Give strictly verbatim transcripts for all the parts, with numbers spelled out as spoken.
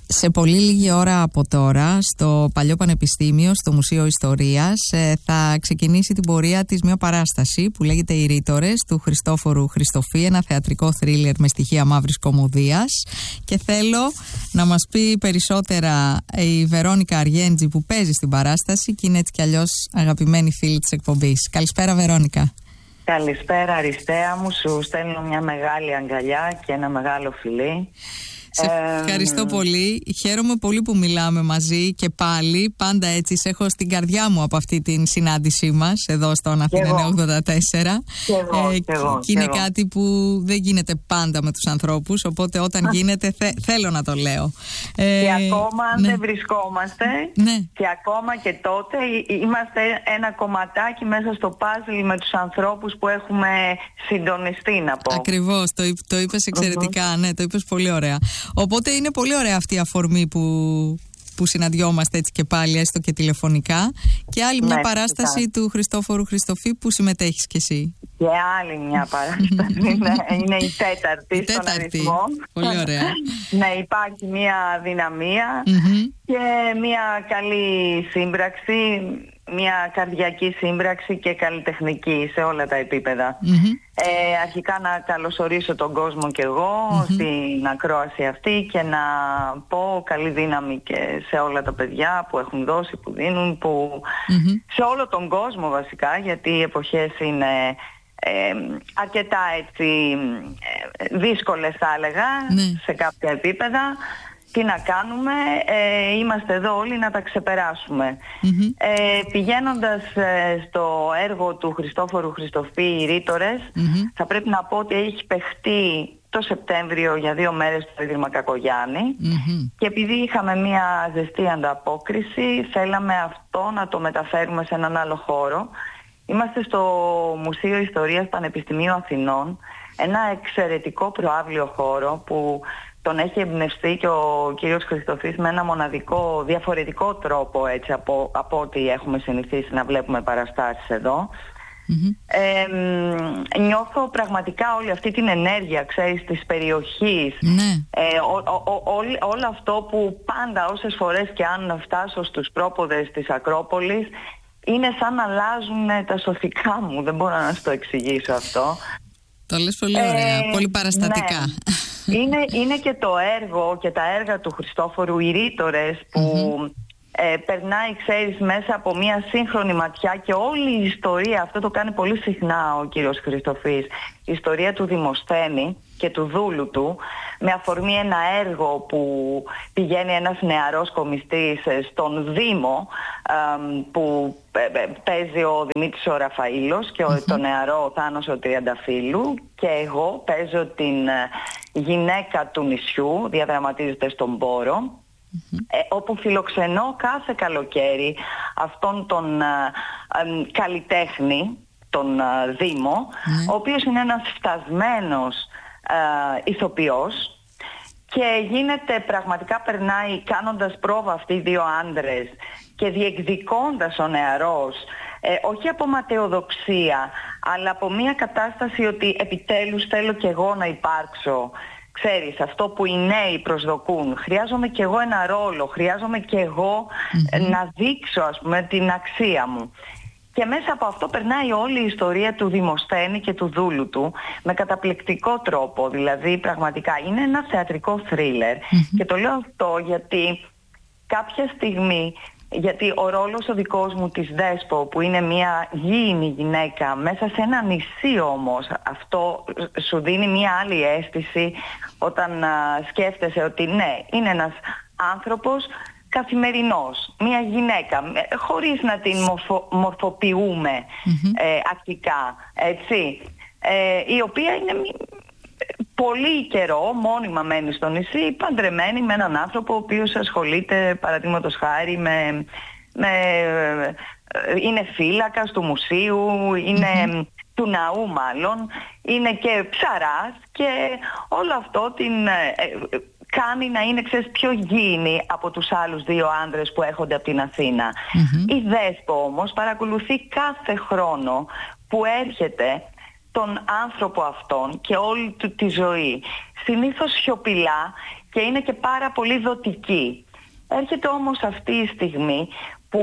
Σε πολύ λίγη ώρα από τώρα, στο Παλιό Πανεπιστήμιο, στο Μουσείο Ιστορίας, θα ξεκινήσει την πορεία της μια παράσταση που λέγεται «Οι Ρήτορες» του Χριστόφορου Χριστοφή, ένα θεατρικό θρίλερ με στοιχεία μαύρης κωμωδίας. Και θέλω να μας πει περισσότερα η Βερόνικα Αργέντζη που παίζει στην παράσταση και είναι έτσι κι αλλιώς αγαπημένη φίλη της εκπομπής. Καλησπέρα, Βερόνικα. Καλησπέρα, Αριστέα μου. Σου στέλνω μια μεγάλη αγκαλιά και ένα μεγάλο φιλί. Σε ευχαριστώ ε, πολύ. Χαίρομαι πολύ που μιλάμε μαζί και πάλι. Πάντα έτσι σε έχω στην καρδιά μου από αυτή την συνάντησή μας εδώ στον Αθήνα ογδόντα τέσσερα. Και εγώ, ε, και εγώ, και είναι και κάτι που δεν γίνεται πάντα με τους ανθρώπους. Οπότε όταν γίνεται θε, θέλω να το λέω. Ε, και ακόμα αν ναι. δεν βρισκόμαστε, ναι. και ακόμα και τότε είμαστε ένα κομματάκι μέσα στο πάζλ με τους ανθρώπους που έχουμε συντονιστεί, να πω. Ακριβώς, το, το είπες εξαιρετικά. Mm-hmm. Ναι, το είπες πολύ ωραία. Οπότε είναι πολύ ωραία αυτή η αφορμή που, που συναντιόμαστε έτσι και πάλι, έστω και τηλεφωνικά. Και άλλη μια ναι, παράσταση φυσικά. Του Χριστόφορου Χριστοφή που συμμετέχεις κι εσύ. Και άλλη μια παράσταση, είναι, είναι η τέταρτη, η τέταρτη στον αριθμό. Πολύ ωραία. Ναι, υπάρχει μια δυναμία mm-hmm. και μια καλή σύμπραξη, μια καρδιακή σύμπραξη και καλλιτεχνική σε όλα τα επίπεδα. Mm-hmm. Ε, αρχικά να καλωσορίσω τον κόσμο και εγώ mm-hmm. στην ακρόαση αυτή και να πω καλή δύναμη και σε όλα τα παιδιά που έχουν δώσει, που δίνουν, που mm-hmm. σε όλο τον κόσμο βασικά, γιατί οι εποχές είναι ε, αρκετά έτσι ε, δύσκολες θα έλεγα mm-hmm. σε κάποια επίπεδα. Τι να κάνουμε, ε, είμαστε εδώ όλοι να τα ξεπεράσουμε. Mm-hmm. Ε, πηγαίνοντας ε, στο έργο του Χριστόφορου Χριστοφή, «Οι Ρήτορες», mm-hmm. θα πρέπει να πω ότι έχει παιχτεί το Σεπτέμβριο για δύο μέρες στο Ίδρυμα Κακογιάννη mm-hmm. και επειδή είχαμε μια ζεστή ανταπόκριση, θέλαμε αυτό να το μεταφέρουμε σε έναν άλλο χώρο. Είμαστε στο Μουσείο Ιστορίας Πανεπιστημίου Αθηνών, ένα εξαιρετικό προαύλιο χώρο που τον έχει εμπνευστεί και ο κύριος Χριστοφής με ένα μοναδικό, διαφορετικό τρόπο έτσι, από, από ό,τι έχουμε συνηθίσει να βλέπουμε παραστάσεις εδώ. Mm-hmm. Ε, νιώθω πραγματικά όλη αυτή την ενέργεια, ξέρεις, της περιοχής. Mm-hmm. ε, ο, ο, ο, ό, όλο αυτό που πάντα όσες φορές και αν φτάσω στους πρόποδες της Ακρόπολης είναι σαν να αλλάζουν τα σωθικά μου. Δεν μπορώ να σου το εξηγήσω αυτό. Το λες πολύ ωραία, ε, πολύ παραστατικά. Ναι. Είναι, είναι και το έργο και τα έργα του Χριστόφορου, «Οι Ρήτορες», που mm-hmm. ε, περνάει, ξέρεις, μέσα από μια σύγχρονη ματιά και όλη η ιστορία, αυτό το κάνει πολύ συχνά ο κύριος Χριστοφής, η ιστορία του Δημοσθένη και του δούλου του, με αφορμή ένα έργο που πηγαίνει ένας νεαρός κομιστής στον Δήμο, ε, που παίζει ο Δημήτρης ο Ραφαήλος και mm-hmm. το νεαρό Θάνος ο Τριανταφύλου, και εγώ παίζω την γυναίκα του νησιού, διαδραματίζεται στον Πόρο, mm-hmm. ε, όπου φιλοξενώ κάθε καλοκαίρι αυτόν τον ε, ε, καλλιτέχνη, τον ε, Δήμο, mm-hmm. ο οποίος είναι ένας φτασμένος ε, ηθοποιός και γίνεται, πραγματικά περνάει κάνοντας πρόβα αυτοί οι δύο άντρες και διεκδικώντας ο νεαρός, ε, όχι από ματαιοδοξία, αλλά από μια κατάσταση ότι επιτέλους θέλω κι εγώ να υπάρξω. Ξέρεις, αυτό που οι νέοι προσδοκούν. Χρειάζομαι κι εγώ ένα ρόλο, χρειάζομαι κι εγώ mm-hmm. να δείξω, ας πούμε, την αξία μου. Και μέσα από αυτό περνάει όλη η ιστορία του Δημοσθένη και του δούλου του με καταπληκτικό τρόπο. Δηλαδή, πραγματικά είναι ένα θεατρικό θρίλερ. Mm-hmm. Και το λέω αυτό γιατί κάποια στιγμή, γιατί ο ρόλος ο δικός μου της Δέσπο, που είναι μια γήινη γυναίκα μέσα σε ένα νησί όμως, αυτό σου δίνει μια άλλη αίσθηση όταν α, σκέφτεσαι ότι ναι, είναι ένας άνθρωπος καθημερινός, μια γυναίκα, χωρίς να την μορφο, μορφοποιούμε mm-hmm. ε, ακτικά, έτσι, ε, η οποία είναι πολύ καιρό μόνιμα μένει στο νησί, παντρεμένη με έναν άνθρωπο ο οποίος ασχολείται, παραδείγματος χάρη, με, με, είναι φύλακας του μουσείου, είναι mm-hmm. του ναού μάλλον, είναι και ψαράς, και όλο αυτό την ε, κάνει να είναι, ξέρεις, πιο γήινη από τους άλλους δύο άντρες που έρχονται από την Αθήνα. Mm-hmm. Η Δέσπο όμως παρακολουθεί κάθε χρόνο που έρχεται τον άνθρωπο αυτόν και όλη του τη ζωή. Συνήθως σιωπηλά και είναι και πάρα πολύ δοτική. Έρχεται όμως αυτή η στιγμή που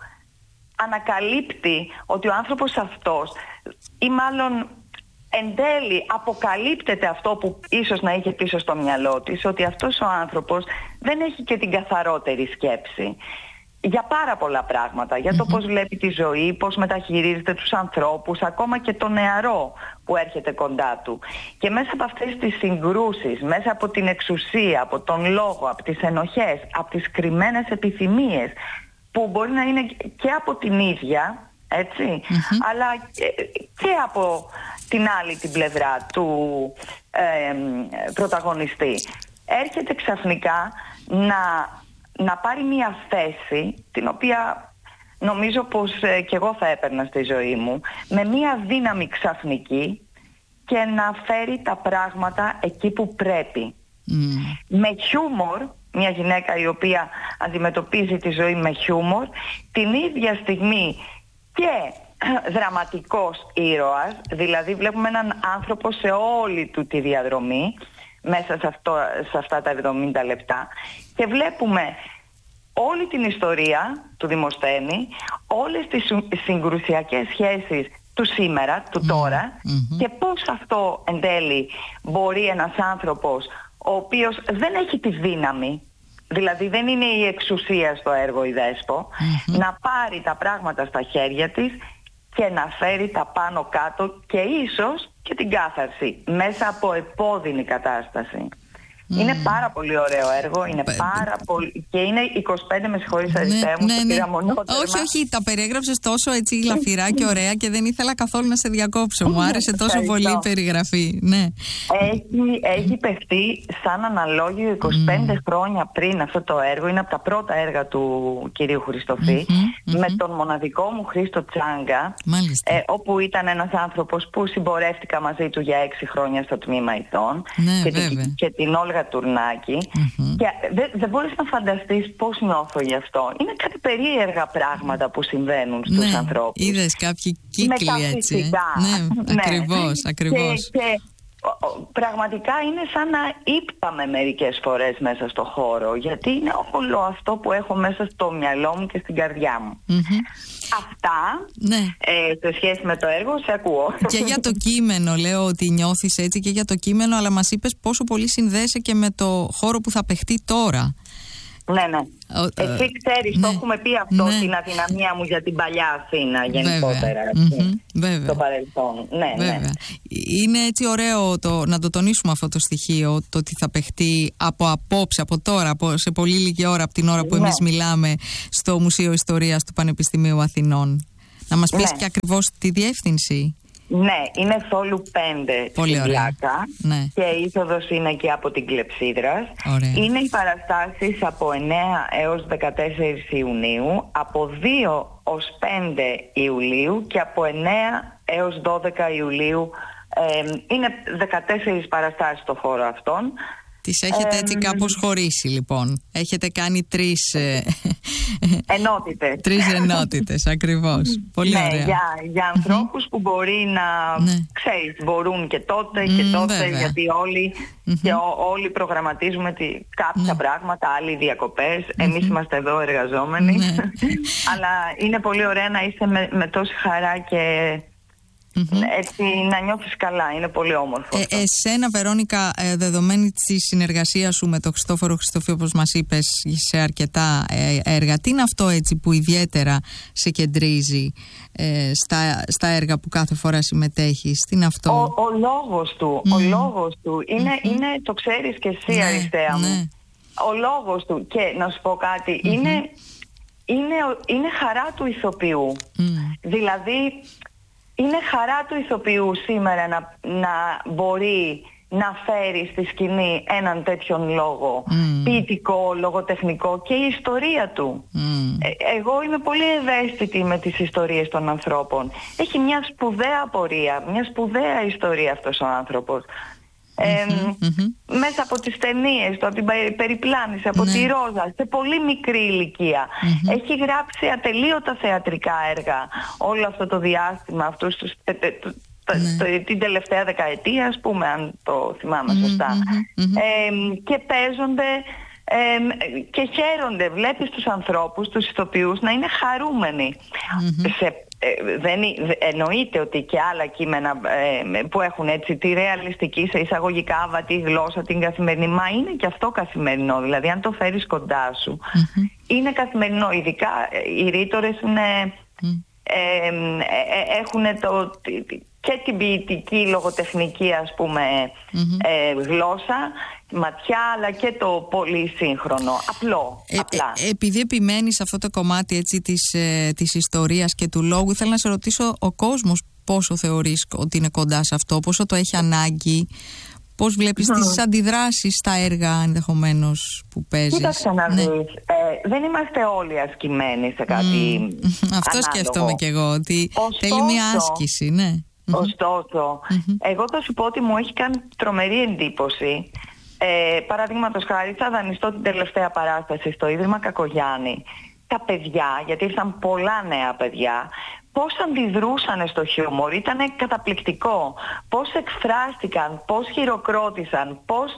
ανακαλύπτει ότι ο άνθρωπος αυτός, ή μάλλον εν τέλει αποκαλύπτεται αυτό που ίσως να είχε πίσω στο μυαλό της, ότι αυτός ο άνθρωπος δεν έχει και την καθαρότερη σκέψη για πάρα πολλά πράγματα, για το πώς βλέπει τη ζωή, πώς μεταχειρίζεται τους ανθρώπους, ακόμα και το νεαρό που έρχεται κοντά του. Και μέσα από αυτές τις συγκρούσεις, μέσα από την εξουσία, από τον λόγο, από τις ενοχές, από τις κρυμμένες επιθυμίες, που μπορεί να είναι και από την ίδια, έτσι, mm-hmm. αλλά και, και από την άλλη την πλευρά του ε, πρωταγωνιστή, έρχεται ξαφνικά να, να πάρει μια θέση την οποία νομίζω πως ε, και εγώ θα έπαιρνα στη ζωή μου, με μια δύναμη ξαφνική, και να φέρει τα πράγματα εκεί που πρέπει. Mm. Με χιούμορ, μια γυναίκα η οποία αντιμετωπίζει τη ζωή με χιούμορ, την ίδια στιγμή και δραματικός ήρωας, δηλαδή βλέπουμε έναν άνθρωπο σε όλη του τη διαδρομή μέσα σε, αυτό, σε αυτά τα εβδομήντα λεπτά, και βλέπουμε όλη την ιστορία του Δημοσθένη, όλες τις συγκρουσιακές σχέσεις του σήμερα, του τώρα, mm-hmm. και πώς αυτό εν τέλει μπορεί ένας άνθρωπος ο οποίος δεν έχει τη δύναμη, δηλαδή δεν είναι η εξουσία στο έργο η δέσπο, mm-hmm. να πάρει τα πράγματα στα χέρια της και να φέρει τα πάνω κάτω και ίσως και την κάθαρση μέσα από επώδυνη κατάσταση. Mm. Είναι πάρα πολύ ωραίο έργο, είναι Πέ... πάρα πολύ... και είναι είκοσι πέντε, με συγχωρείς αριστεία μου, ναι, το ναι. πήρα μονότερμα. Όχι, όχι, τα περιέγραψες τόσο έτσι λαφυρά και ωραία και δεν ήθελα καθόλου να σε διακόψω. Μου άρεσε τόσο πολύ η περιγραφή. Ναι. Έχει, έχει παιχτεί σαν αναλόγιο είκοσι πέντε mm. χρόνια πριν αυτό το έργο. Είναι από τα πρώτα έργα του κυρίου Χριστοφή, mm-hmm, mm-hmm. με τον μοναδικό μου Χρήστο Τσάγκα, ε, όπου ήταν ένας άνθρωπος που συμπορεύτηκα μαζί του για έξι χρόνια στο τμήμα Ηθών, ναι, και, την, και την Όλγα Τουρνάκη, mm-hmm. και δεν δε μπορείς να φανταστείς πώς νιώθω γι' αυτό. Είναι κάτι περίεργα πράγματα που συμβαίνουν στους ναι, ανθρώπους. Είδες κάποιοι κύκλοι έτσι. Ναι, ναι, ακριβώς, ακριβώς. Και, και πραγματικά είναι σαν να ύπταμε μερικές φορές μέσα στο χώρο, γιατί είναι όλο αυτό που έχω μέσα στο μυαλό μου και στην καρδιά μου. Mm-hmm. Αυτά, ναι. ε, σε σχέση με το έργο, σε ακούω. Και για το κείμενο λέω ότι νιώθεις έτσι, και για το κείμενο, αλλά μας είπες πόσο πολύ συνδέεσαι και με το χώρο που θα παιχτεί τώρα. Ναι, ναι. Εσύ ξέρεις, ναι, το έχουμε πει αυτό, ναι, την αδυναμία μου για την παλιά Αθήνα γενικότερα. Βέβαια. Στο παρελθόν. Ναι, βέβαια. Ναι. Είναι έτσι ωραίο το, να το τονίσουμε αυτό το στοιχείο, το ότι θα παιχτεί από απόψε, από τώρα, από, σε πολύ λίγη ώρα από την ώρα που, ναι, εμείς μιλάμε, στο Μουσείο Ιστορίας του Πανεπιστημίου Αθηνών. Να μας πεις, ναι, και ακριβώς τη διεύθυνση. Ναι, είναι Θόλου πέντε στην Πλάκα, ναι, και η είσοδος είναι και από την Κλεψίδρας. Ωραία. Είναι οι παραστάσεις από εννέα έως δεκατέσσερις Ιουνίου, από δύο ως πέντε Ιουλίου και από εννέα έως δώδεκα Ιουλίου. Ε, είναι δεκατέσσερις παραστάσεις στο χώρο αυτόν. Τις έχετε ε, έτσι κάπως χωρίσει λοιπόν. Έχετε κάνει τρεις ενότητες. Τρεις ενότητες, ακριβώς. Πολύ ναι, ωραία. Για, για ανθρώπους mm-hmm. που μπορεί να, ναι, ξέρεις, μπορούν και τότε και mm, τότε, βέβαια, γιατί όλοι, mm-hmm. και ό, όλοι προγραμματίζουμε τη, κάποια mm. πράγματα, άλλοι διακοπές. Mm-hmm. Εμείς είμαστε εδώ εργαζόμενοι. Mm. Αλλά είναι πολύ ωραία να είσαι με, με τόση χαρά και... Mm-hmm. έτσι να νιώθεις καλά, είναι πολύ όμορφο. Ε, εσένα, Βερόνικα, ε, δεδομένη της συνεργασίας σου με τον Χριστόφορο Χριστοφή, όπως μας είπες, σε αρκετά ε, έργα, τι είναι αυτό έτσι που ιδιαίτερα σε κεντρίζει ε, στα, στα έργα που κάθε φορά συμμετέχεις? Τι είναι αυτό? Ο, ο λόγος του, mm. ο λόγος του είναι, mm-hmm. είναι, το ξέρεις και εσύ, ναι, αριστεία μου, ναι, ο λόγος του. Και να σου πω κάτι, mm-hmm. είναι, είναι, είναι χαρά του ηθοποιού. Mm. Δηλαδή είναι χαρά του ηθοποιού σήμερα να, να μπορεί να φέρει στη σκηνή έναν τέτοιον λόγο, mm. ποιητικό, λογοτεχνικό, και η ιστορία του. Mm. Ε, εγώ είμαι πολύ ευαίσθητη με τις ιστορίες των ανθρώπων. Έχει μια σπουδαία πορεία, μια σπουδαία ιστορία αυτός ο άνθρωπος. Ε, mm-hmm, mm-hmm. Μέσα από τις ταινίες, από την περιπλάνηση, από, ναι, τη Ρόζα, σε πολύ μικρή ηλικία. Mm-hmm. Έχει γράψει ατελείωτα θεατρικά έργα όλο αυτό το διάστημα, αυτούς τους, ναι. την τελευταία δεκαετία, ας πούμε, αν το θυμάμαι mm-hmm, σωστά. Mm-hmm. Ε, και παίζονται ε, και χαίρονται. Βλέπεις τους ανθρώπους, τους ηθοποιούς να είναι χαρούμενοι. Mm-hmm. Σε, ε, δεν, εννοείται ότι και άλλα κείμενα ε, που έχουν έτσι τη ρεαλιστική, σε εισαγωγικά βατή γλώσσα, την καθημερινή, μα είναι και αυτό καθημερινό. Δηλαδή αν το φέρεις κοντά σου, mm-hmm. είναι καθημερινό. Ειδικά οι ρήτορες είναι... Mm. Ε, ε, έχουν το, και την ποιητική λογοτεχνική, ας πούμε, mm-hmm. ε, γλώσσα, ματιά, αλλά και το πολύ σύγχρονο, απλό, ε, απλά. Ε, επειδή επιμένεις σε αυτό το κομμάτι, έτσι, της, ε, της ιστορίας και του λόγου, ήθελα να σε ρωτήσω ο κόσμος πόσο θεωρείς ότι είναι κοντά σε αυτό, πόσο το έχει ανάγκη, πώς βλέπεις mm. τις αντιδράσεις στα έργα ενδεχομένως που παίζεις. Κοίταξε να δεις, ναι. ε, δεν είμαστε όλοι ασκημένοι σε κάτι mm. Αυτό ανάλογο. Σκέφτομαι κι εγώ, ότι ωστόσο, θέλει μια άσκηση, ναι. Ωστόσο, mm-hmm. εγώ θα σου πω ότι μου έχει κάνει τρομερή εντύπωση. Ε, παραδείγματος χάρη, θα δανειστώ την τελευταία παράσταση στο Ίδρυμα Κακογιάννη. Τα παιδιά, γιατί ήρθαν πολλά νέα παιδιά, πώς αντιδρούσαν στο χιούμορ, ήταν καταπληκτικό. Πώς εκφράστηκαν, πώς χειροκρότησαν, πώς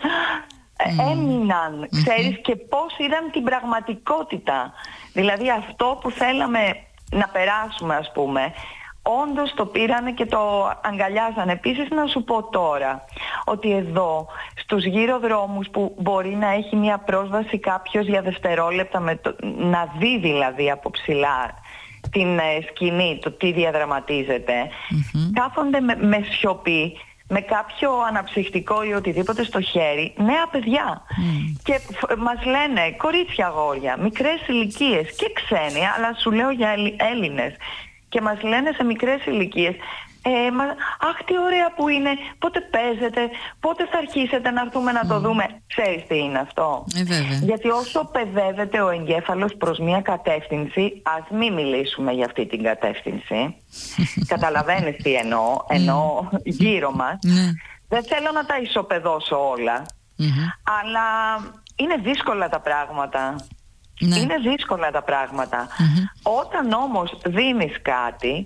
mm. έμειναν, ξέρεις, mm-hmm. και πώς είδαν την πραγματικότητα. Δηλαδή αυτό που θέλαμε να περάσουμε, ας πούμε, όντως το πήρανε και το αγκαλιάζανε. Επίσης να σου πω τώρα ότι εδώ στους γύρω δρόμους που μπορεί να έχει μια πρόσβαση κάποιος για δευτερόλεπτα, με το, να δει δηλαδή από ψηλά την ε, σκηνή, το τι διαδραματίζεται, mm-hmm. κάθονται με, με σιωπή, με κάποιο αναψυχτικό ή οτιδήποτε στο χέρι, νέα παιδιά. Mm. Και φ, μας λένε κορίτσια, αγόρια, μικρές ηλικίες και ξένοι, αλλά σου λέω για Έλληνες. Και μας λένε σε μικρές ηλικίες, ε, μα, αχ τι ωραία που είναι, πότε παίζετε, πότε θα αρχίσετε να έρθουμε να mm. το δούμε. Ξέρεις τι είναι αυτό? Ε, Γιατί όσο παιδεύεται ο εγκέφαλος προς μια κατεύθυνση, ας μην μιλήσουμε για αυτή την κατεύθυνση. Καταλαβαίνεις τι εννοώ? Εννοώ mm. γύρω μας. Mm. Δεν θέλω να τα ισοπεδώσω όλα, mm-hmm. αλλά είναι δύσκολα τα πράγματα. Ναι. Είναι δύσκολα τα πράγματα. Mm-hmm. Όταν όμως δίνεις κάτι,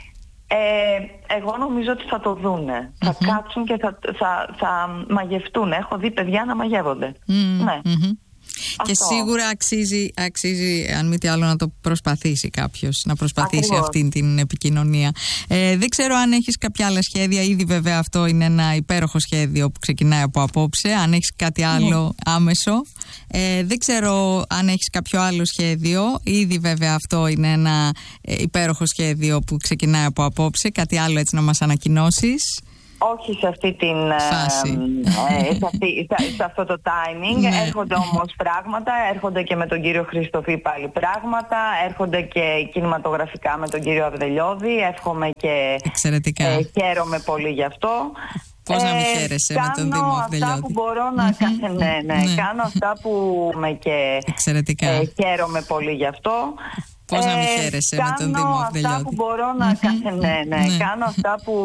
ε, εγώ νομίζω ότι θα το δούνε. Mm-hmm. Θα κάτσουν και θα, θα, θα μαγευτούν. Έχω δει παιδιά να μαγεύονται. Mm-hmm. Ναι. Mm-hmm. Και σίγουρα αξίζει, αξίζει, αν μη τι άλλο, να το προσπαθήσει κάποιος, να προσπαθήσει Ακριβώς. αυτή την επικοινωνία. Ε, δεν ξέρω αν έχεις κάποια άλλα σχέδια. Ήδη βέβαια αυτό είναι ένα υπέροχο σχέδιο που ξεκινάει από απόψε. Αν έχεις κάτι άλλο mm. άμεσο. Ε, δεν ξέρω αν έχεις κάποιο άλλο σχέδιο. Ήδη βέβαια αυτό είναι ένα ε, υπέροχο σχέδιο που ξεκινάει από απόψε. Κάτι άλλο έτσι να μας ανακοινώσεις? Όχι σε αυτή την φάση. Ε, σε, αυτή, σε, σε αυτό το timing. Ναι. Έρχονται όμως πράγματα, έρχονται και με τον κύριο Χριστοφή πάλι πράγματα, έρχονται και κινηματογραφικά με τον κύριο Αυδελιώδη. Εύχομαι και εξαιρετικά. Ε, χαίρομαι πολύ γι' αυτό. Πώς ε, να μην χαίρεσαι με τον Δήμο Αυδελιώδη? Κάνω αυτά που μπορώ να mm-hmm. κάνω. Ναι, ναι, ναι. Κάνω αυτά που με και εξαιρετικά. Ε, χαίρομαι πολύ γι' αυτό. Πώς να μην χαίρεσαι ε, με τον Δήμο Αυδελιώδη? Κάνω αυτά που μπορώ να mm-hmm. κάνω. Ναι, ναι. ναι. Κάνω αυτά που